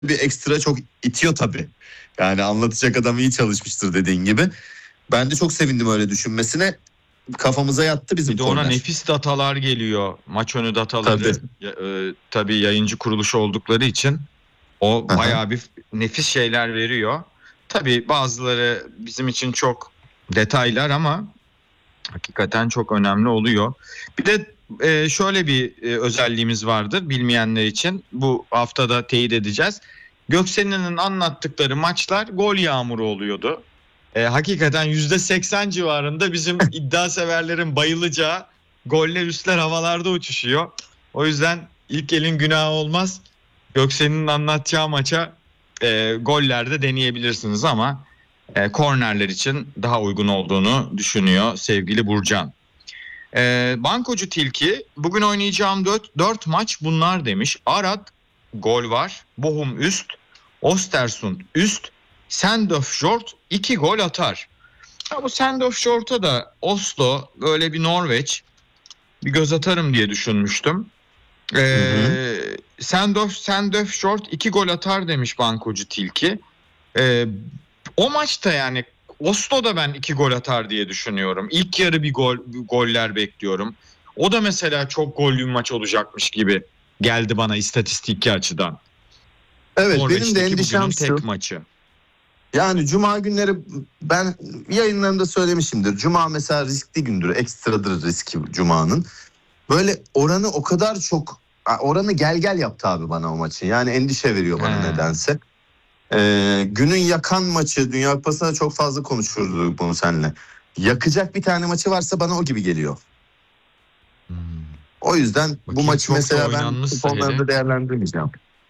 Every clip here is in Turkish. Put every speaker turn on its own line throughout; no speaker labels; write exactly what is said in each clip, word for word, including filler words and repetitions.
bir ekstra çok itiyor tabii. Yani anlatacak adam iyi çalışmıştır dediğin gibi. Ben de çok sevindim öyle düşünmesine. Kafamıza yattı bizim
Bir de ona
korner.
nefis datalar geliyor. Maç önü dataları.
Tabii.
Ya, e, tabii yayıncı kuruluşu oldukları için o
Aha.
bayağı bir nefis şeyler veriyor. Tabii bazıları bizim için çok detaylar ama hakikaten çok önemli oluyor. Bir de e, şöyle bir e, özelliğimiz vardır bilmeyenler için. Bu haftada teyit edeceğiz. Göksen'in anlattıkları maçlar gol yağmuru oluyordu. E, hakikaten yüzde seksen civarında bizim iddia severlerin bayılacağı goller, üstler havalarda uçuşuyor. O yüzden ilk elin günahı olmaz. Göksen'in anlatacağı maça e, gollerde deneyebilirsiniz ama e, kornerler için daha uygun olduğunu düşünüyor sevgili Burcan. E, Bankocu Tilki bugün oynayacağım dört maç bunlar demiş. Arad gol var. Bochum üst. Ostersund üst. Sandefjord iki gol atar. Ha, bu Sandefjord'a da Oslo, böyle bir Norveç, bir göz atarım diye düşünmüştüm. Ee, Sandef, Sandefjord iki gol atar demiş Bankocu Tilki. Ee, o maçta yani Oslo'da ben iki gol atar diye düşünüyorum. İlk yarı bir gol bir goller bekliyorum. O da mesela çok gollü bir maç olacakmış gibi geldi bana istatistiki açıdan.
Evet,
Norveç'teki
benim de endişem
bugünün
şu.
tek maçı.
Yani cuma günleri ben yayınlarımda söylemişimdir. Cuma mesela riskli gündür. Ekstradır riski cumanın. Böyle oranı o kadar çok, oranı gel gel yaptı abi bana o maçı. Yani endişe veriyor bana
He.
nedense. Ee, günün yakan maçı, Dünya Kupası'nda çok fazla konuşurduk bunu seninle. Yakacak bir tane maçı varsa bana o gibi geliyor.
Hmm.
O yüzden
Bakayım,
bu maçı mesela ben
oynanmışsa
kuponlarda
hele.
değerlendirmeyeceğim.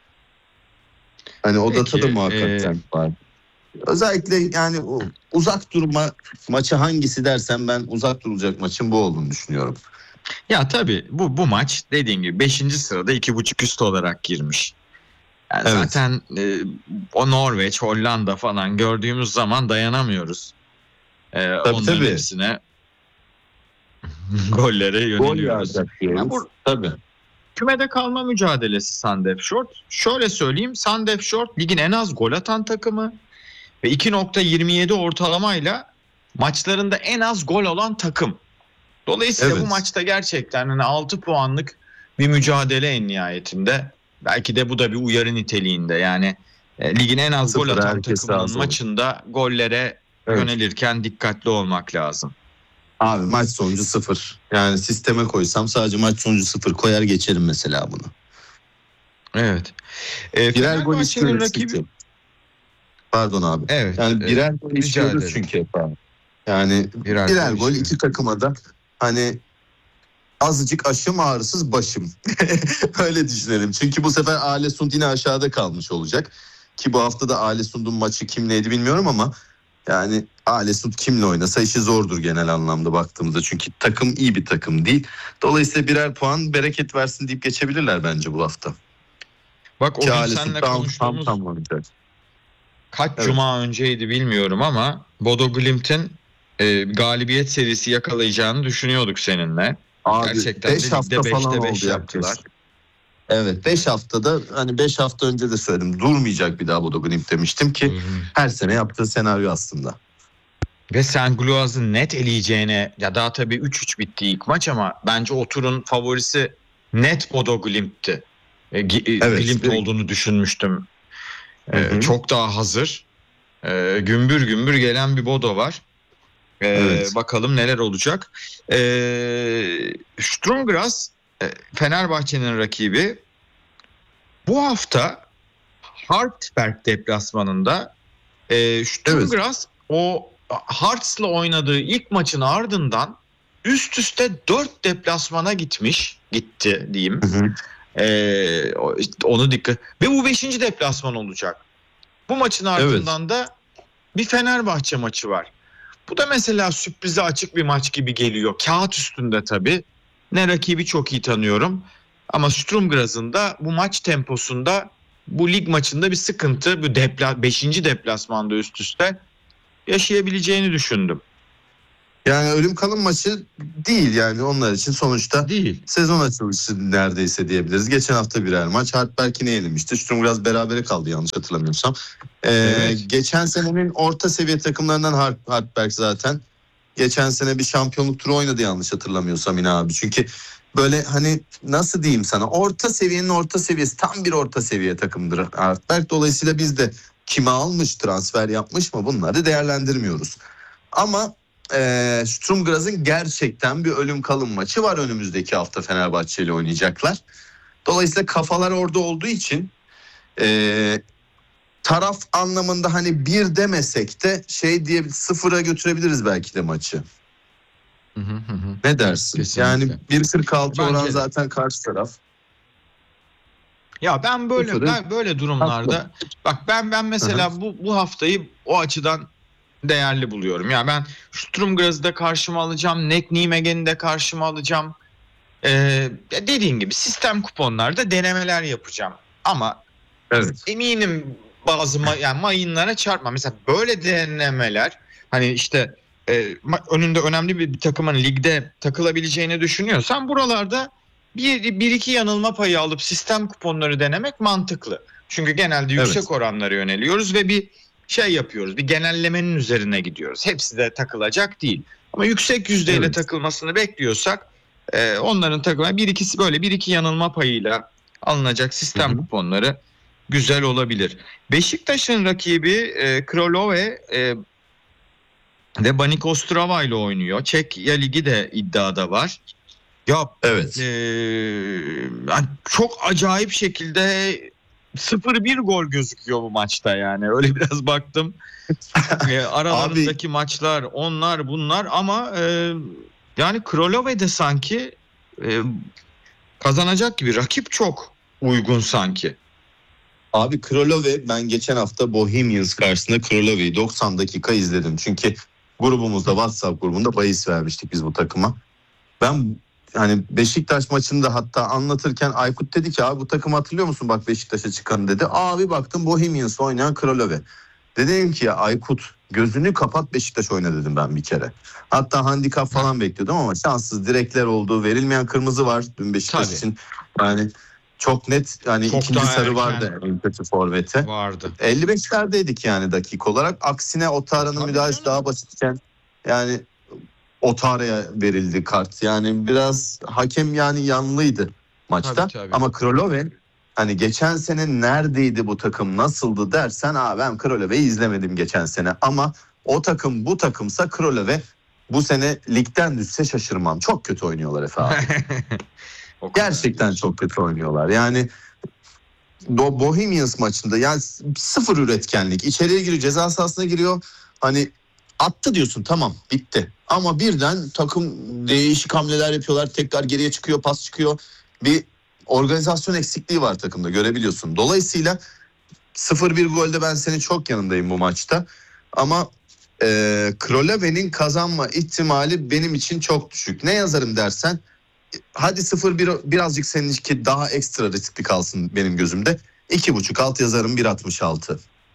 Hani o
Peki,
data da muhakkak
e...
var. Özellikle yani uzak durma maçı hangisi dersen ben uzak durulacak maçın bu olduğunu düşünüyorum.
Ya tabii bu bu maç dediğin gibi beşinci sırada iki buçuk üst olarak girmiş. Yani
Evet.
zaten e, o Norveç, Hollanda falan gördüğümüz zaman dayanamıyoruz. E,
Tabii
onların
tabii.
hepsine gollere yöneliyoruz.
Gol
Ya bu
tabii.
kümede kalma mücadelesi Sandefjord. Şöyle söyleyeyim, Sandefjord ligin en az gol atan takımı ve iki nokta yirmi yedi ortalamayla maçlarında en az gol olan takım. Dolayısıyla
Evet.
bu maçta gerçekten hani altı puanlık bir mücadele en nihayetinde. Belki de bu da bir uyarı niteliğinde. Yani e, ligin en az
Sıfır,
gol atan
herkes
takımının
razı olur.
maçında gollere
Evet.
yönelirken dikkatli olmak lazım.
Abi maç sonucu sıfır. Yani sisteme koysam sadece maç sonucu sıfır koyar geçerim mesela bunu.
Evet. E,
Birer gol
Fenerbahçe'nin
istiyoruz
rakibi.
çünkü. Pardon abi.
Evet.
Yani birer gol
e, rica
istiyoruz
ederim.
çünkü hep abi. Yani
Birer,
birer
gol
gol
istiyor.
iki takıma da hani azıcık aşım ağrısız başım. Öyle düşünelim. Çünkü bu sefer Alesund yine aşağıda kalmış olacak. Ki bu hafta da Alesund'un maçı kimleydi bilmiyorum ama yani Alesund kimle oynasa işi zordur genel anlamda baktığımızda. Çünkü takım iyi bir takım değil. Dolayısıyla birer puan bereket versin deyip geçebilirler bence bu hafta.
Bak o
Ki
gün
Alesund
seninle
tam tam
konuştuğumuz
tam oynayacak.
kaç
Evet.
cuma önceydi bilmiyorum ama Bodo Glimt'in e, galibiyet serisi yakalayacağını düşünüyorduk seninle.
Abi
Gerçekten de
beş hafta
ligde
falan
beşte
oldu
beş yaptılar.
yaklaşık. Evet beş haftada hani beş hafta önce de söyledim durmayacak bir daha Bodo Glimt demiştim ki
Hmm.
her sene yaptığı senaryo aslında.
Ve Saint Gilloise'ın net eleyeceğine, ya daha tabii üç üç bitti ilk maç ama bence o turun favorisi net Bodo Glimt'ti. E,
Evet.
Glimt olduğunu düşünmüştüm. E,
Hı hı.
çok daha hazır. E, gümbür gümbür gelen bir Bodo var. E,
Evet.
Bakalım neler olacak. E, Sturm Graz e, Fenerbahçe'nin rakibi. Bu hafta Hartberg deplasmanında e, Sturm
Evet.
Graz o Hearts'la oynadığı ilk maçın ardından üst üste dört deplasmana gitmiş. Gitti diyeyim.
Hı hı.
E, onu dikkat. Ve bu beşinci deplasman olacak. Bu maçın ardından evet. da bir Fenerbahçe maçı var. Bu da mesela sürprize açık bir maç gibi geliyor. Kağıt üstünde tabii. Ne rakibi çok iyi tanıyorum. Ama Sturm Graz'ın da bu maç temposunda bu lig maçında bir sıkıntı, bu depla beşinci deplasmanda üst üste yaşayabileceğini düşündüm.
Yani ölüm kalım maçı değil yani onlar için sonuçta
Değil.
sezon açılışı neredeyse diyebiliriz. Geçen hafta birer maç. Hartberg yine yenilmişti. Sturm biraz berabere kaldı yanlış hatırlamıyorsam. Ee,
Evet.
Geçen senenin orta seviye takımlarından Hart, Hartberg zaten. Geçen sene bir şampiyonluk turu oynadı yanlış hatırlamıyorsam yine abi. Çünkü böyle hani nasıl diyeyim sana, orta seviyenin orta seviyesi, tam bir orta seviye takımdır Hartberg. Dolayısıyla biz de kime almış, transfer yapmış mı, bunları değerlendirmiyoruz. Ama e, Sturm Graz'ın gerçekten bir ölüm kalım maçı var önümüzdeki hafta, Fenerbahçe ile oynayacaklar. Dolayısıyla kafalar orada olduğu için e, taraf anlamında hani bir demesek de şey diye sıfıra götürebiliriz belki de maçı.
Hı hı hı.
Ne dersin?
Kesinlikle.
Yani bir kırk altı
Bence
oran
de.
zaten karşı taraf.
Ya ben böyle
Sıfırı
ben böyle durumlarda bak ben ben mesela bu bu haftayı o açıdan değerli buluyorum. Ya ben Sturm Graz'ı da karşıma alacağım, Nek Nijmegen'i de karşıma alacağım. Ee, dediğin gibi sistem kuponlarda denemeler yapacağım. Ama
Evet.
eminim bazı ma- yani mayınlara çarpma. Mesela böyle denemeler hani işte e, ma- önünde önemli bir, bir takımın ligde takılabileceğini düşünüyorsan buralarda bir, bir iki yanılma payı alıp sistem kuponları denemek mantıklı. Çünkü genelde yüksek
Evet.
oranlara yöneliyoruz ve bir şey yapıyoruz. Bir genellemenin üzerine gidiyoruz. Hepsi de takılacak değil. Ama yüksek yüzdeyle
Evet.
takılmasını bekliyorsak e, onların takılan bir ikisi böyle bir iki yanılma payıyla alınacak sistem
Hı hı.
kuponları güzel olabilir. Beşiktaş'ın rakibi e, Kralove e, de Banik Ostrava ile oynuyor. Çekya Ligi de iddiada var. Ya
Evet.
e, yani çok acayip şekilde sıfır bir gol gözüküyor bu maçta yani. Öyle biraz baktım. E, aralarındaki maçlar onlar bunlar ama e, yani Kralove de sanki e, kazanacak gibi. Rakip çok uygun sanki.
Abi Kralove, ben geçen hafta Bohemians karşısında Kralove'yi doksan dakika izledim. Çünkü grubumuzda, WhatsApp grubunda bahis vermiştik biz bu takıma. Ben hani Beşiktaş maçında hatta anlatırken Aykut dedi ki abi bu takımı hatırlıyor musun, bak Beşiktaş'a çıkan dedi. Abi baktım Bohemians oynayan Kralove. Dedim ki ya Aykut gözünü kapat Beşiktaş oyna dedim ben bir kere. Hatta handikap falan bekliyordum ama şanssız direkler oldu. Verilmeyen kırmızı var dün Beşiktaş
Tabii.
için. Yani çok net, yani
Çok
ikinci
daha
sarı
erken
vardı en kötü forvete.
vardı.
elli beşlerdeydik yani dakika olarak. Aksine Otara'nın
Tabii
müdahalesi
canım.
daha basitken yani Otara'ya verildi kart. Yani biraz hakem yani yanlıydı maçta.
Tabii, tabii.
Ama Kralove hani geçen sene neredeydi bu takım, nasıldı dersen aa ben Kralove'yi izlemedim geçen sene. Ama o takım bu takımsa Kralove bu sene ligden düşse şaşırmam. Çok kötü oynuyorlar Efe abi.
O kadar
Gerçekten
diyorsun.
çok kötü oynuyorlar. Yani Bo- Bohemians maçında yani sıfır üretkenlik. İçeriye giriyor, ceza sahasına giriyor. Hani attı diyorsun, tamam bitti. Ama birden takım değişik hamleler yapıyorlar. Tekrar geriye çıkıyor, pas çıkıyor. Bir organizasyon eksikliği var takımda, görebiliyorsun. Dolayısıyla sıfır bir golde ben senin çok yanındayım bu maçta. Ama e, Kralove'nin kazanma ihtimali benim için çok düşük. Ne yazarım dersen, hadi sıfır bir birazcık seninki daha ekstra riskli kalsın benim gözümde. iki buçuk alt yazarım, bir altmış altı.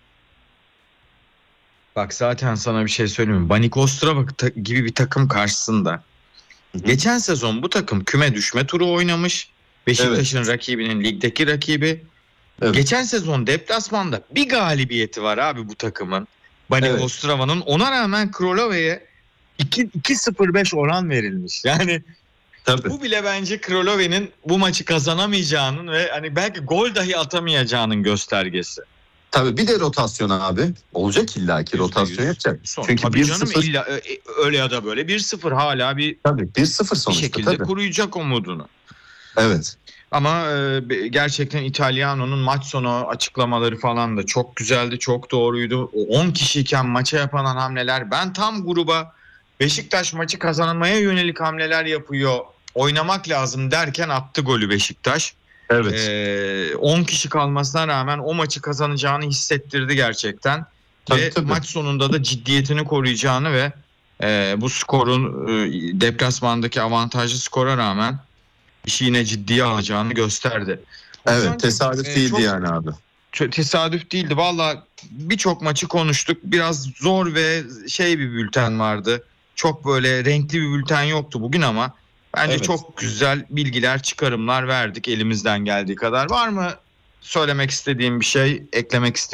Bak zaten sana bir şey söyleyeyim mi? Banik Ostrava ta- gibi bir takım karşısında. Geçen sezon bu takım küme düşme turu oynamış. Beşiktaş'ın rakibinin ligdeki rakibi.
Evet.
Geçen sezon deplasmanda bir galibiyeti var abi bu takımın. Banik
Evet.
Ostrava'nın. Ona rağmen Kralove'ye iki sıfır beş oran verilmiş. Yani
Tabii.
bu bile bence Kralove'nin bu maçı kazanamayacağının ve hani belki gol dahi atamayacağının göstergesi.
Tabii bir de rotasyon abi. Olacak illaki rotasyon yapacak.
Son,
Çünkü
tabii
bir
canım
sıfır
illa e, öyle ya da böyle bir sıfır hala bir
tabii bir sıfır
bir
sonuçta
şekilde
tabii.
koruyacak umudunu.
Evet.
Ama e, be- gerçekten Italiano'nun maç sonu açıklamaları falan da çok güzeldi, çok doğruydu. O on kişiyken maça yapılan hamleler, ben tam gruba Beşiktaş maçı kazanmaya yönelik hamleler yapıyor, oynamak lazım derken attı golü Beşiktaş.
Evet.
Ee, on kişi kalmasına rağmen o maçı kazanacağını hissettirdi gerçekten.
Tabii,
Ve
tabii.
maç sonunda da ciddiyetini koruyacağını ve e, bu skorun e, deplasmandaki avantajlı skora rağmen işi yine ciddiye alacağını gösterdi.
Evet,
Ozan'cığım,
tesadüf
e,
değildi
çok
yani abi.
ç- tesadüf değildi. Valla birçok maçı konuştuk. Biraz zor ve şey bir bülten vardı. çok böyle renkli bir bülten yoktu bugün ama bence
Evet.
çok güzel bilgiler, çıkarımlar verdik elimizden geldiği kadar. Var mı söylemek istediğim bir şey, eklemek istediğim?